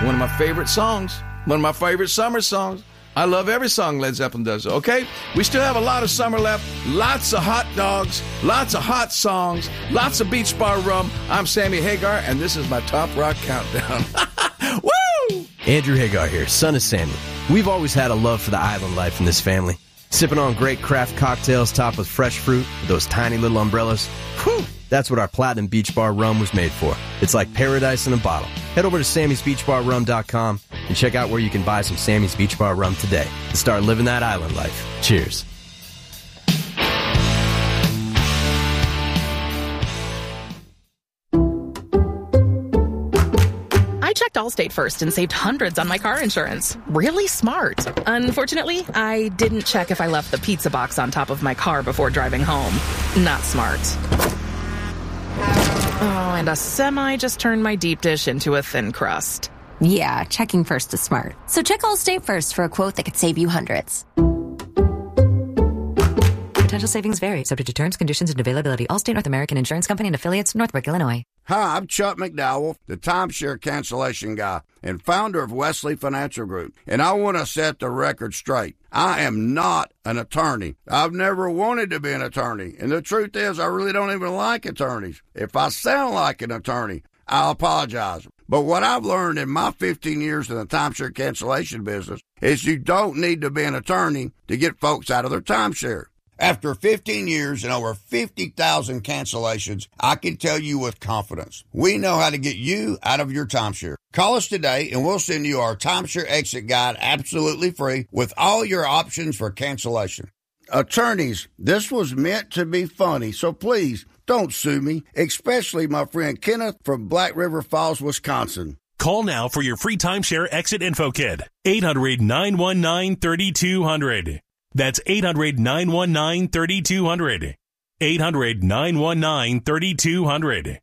One of my favorite songs. One of my favorite summer songs. I love every song Led Zeppelin does, okay? We still have a lot of summer left. Lots of hot dogs. Lots of hot songs. Lots of Beach Bar rum. I'm Sammy Hagar, and this is my Top Rock Countdown. Woo! Andrew Hagar here, son of Sammy. We've always had a love for the island life in this family. Sipping on great craft cocktails topped with fresh fruit with those tiny little umbrellas. Whew! That's what our Platinum Beach Bar rum was made for. It's like paradise in a bottle. Head over to Sammy'sBeachBarRum.com and check out where you can buy some Sammy's Beach Bar rum today and start living that island life. Cheers. I checked Allstate first and saved hundreds on my car insurance. Really smart. Unfortunately, I didn't check if I left the pizza box on top of my car before driving home. Not smart. Oh, and a semi just turned my deep dish into a thin crust. Yeah, checking first is smart. So check Allstate first for a quote that could save you hundreds. Potential savings vary, subject to terms, conditions, and availability. Allstate North American Insurance Company and affiliates, Northbrook, Illinois. Hi, I'm Chuck McDowell, the timeshare cancellation guy and founder of Wesley Financial Group. And I want to set the record straight. I am not an attorney. I've never wanted to be an attorney. And the truth is, I really don't even like attorneys. If I sound like an attorney, I'll apologize. But what I've learned in my 15 years in the timeshare cancellation business is you don't need to be an attorney to get folks out of their timeshare. After 15 years and over 50,000 cancellations, I can tell you with confidence, we know how to get you out of your timeshare. Call us today and we'll send you our timeshare exit guide absolutely free with all your options for cancellation. Attorneys, this was meant to be funny, so please don't sue me, especially my friend Kenneth from Black River Falls, Wisconsin. Call now for your free timeshare exit info kit. 800-919-3200. That's 800-919-3200. 800-919-3200.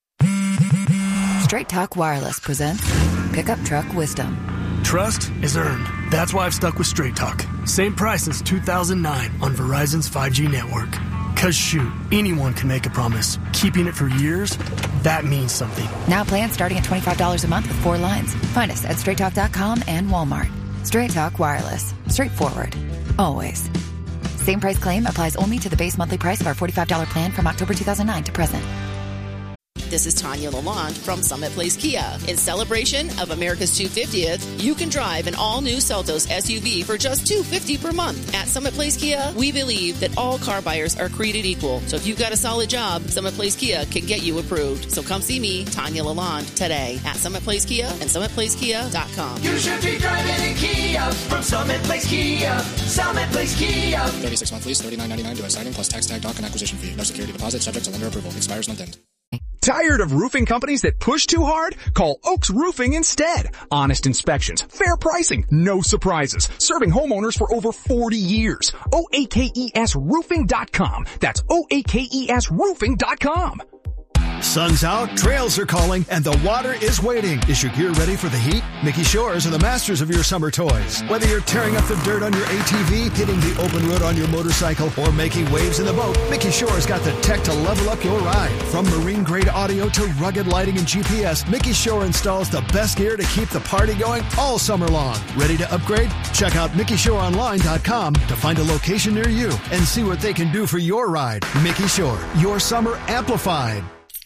Straight Talk Wireless presents Pickup Truck Wisdom. Trust is earned. That's why I've stuck with Straight Talk. Same price since 2009 on Verizon's 5G network. Cause shoot, anyone can make a promise. Keeping it for years, that means something. Now plans starting at $25 a month with 4 lines. Find us at StraightTalk.com and Walmart. Straight Talk Wireless. Straightforward. Always. Same price claim applies only to the base monthly price of our $45 plan from October 2009 to present. This is Tanya Lalonde from Summit Place Kia. In celebration of America's 250th, you can drive an all-new Seltos SUV for just $250 per month. At Summit Place Kia, we believe that all car buyers are created equal. So if you've got a solid job, Summit Place Kia can get you approved. So come see me, Tanya Lalonde, today at Summit Place Kia and SummitPlaceKia.com. You should be driving in Kia from Summit Place Kia. Summit Place Kia. 36-month lease, $39.99 to signing plus tax tag dock and acquisition fee. No security deposit, subject to lender approval. Expires month end. Tired of roofing companies that push too hard? Call Oaks Roofing instead. Honest inspections, fair pricing, no surprises. Serving homeowners for over 40 years. OAKESroofing.com. That's OAKESroofing.com. Sun's out, trails are calling, and the water is waiting. Is your gear ready for the heat? Mickey Shores are the masters of your summer toys. Whether you're tearing up the dirt on your ATV, hitting the open road on your motorcycle, or making waves in the boat, Mickey Shores got the tech to level up your ride. From marine-grade audio to rugged lighting and GPS, Mickey Shore installs the best gear to keep the party going all summer long. Ready to upgrade? Check out MickeyShoreOnline.com to find a location near you and see what they can do for your ride. Mickey Shore, your summer amplified.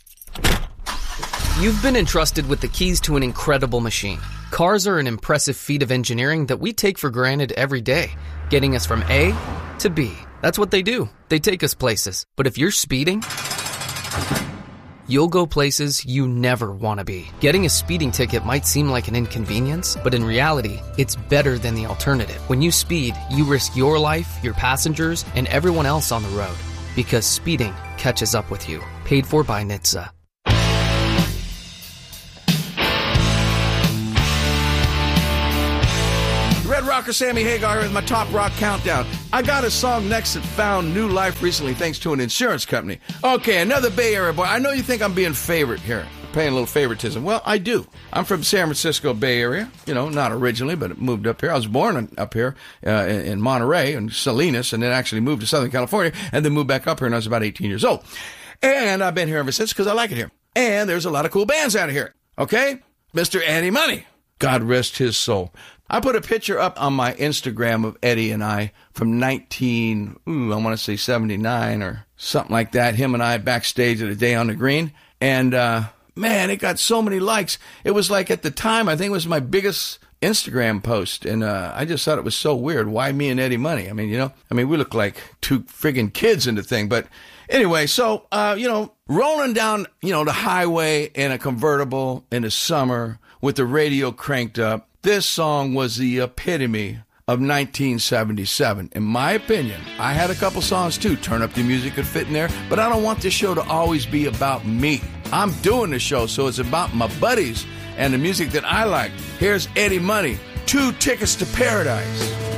You've been entrusted with the keys to an incredible machine. Cars are an impressive feat of engineering that we take for granted every day, getting us from A to B. That's what they do. They take us places. But if you're speeding, you'll go places you never want to be. Getting a speeding ticket might seem like an inconvenience, but in reality, it's better than the alternative. When you speed, you risk your life, your passengers, and everyone else on the road. Because speeding catches up with you. Paid for by NHTSA. Red Rocker Sammy Hagar with my Top Rock Countdown. I got a song next that found new life recently thanks to an insurance company. Okay, another Bay Area boy. I know you think I'm being favorite here, paying a little favoritism. Well, I do. I'm from San Francisco Bay Area. You know, not originally, but moved up here. I was born up here in Monterey and Salinas, and then actually moved to Southern California, and then moved back up here when I was about 18 years old. And I've been here ever since because I like it here. And there's a lot of cool bands out of here. Okay? Mr. Andy Money. God rest his soul. I put a picture up on my Instagram of Eddie and I from 79 or something like that. Him and I backstage at A Day on the Green. And, man, it got so many likes. It was like at the time, I think it was my biggest Instagram post. And I just thought it was so weird. Why me and Eddie Money? I mean, we look like two friggin' kids in the thing. But anyway, so, rolling down, the highway in a convertible in the summer with the radio cranked up. This song was the epitome of 1977. In my opinion, I had a couple songs too. Turn Up the Music could fit in there, but I don't want this show to always be about me. I'm doing the show, so it's about my buddies and the music that I like. Here's Eddie Money, 2 Tickets to Paradise.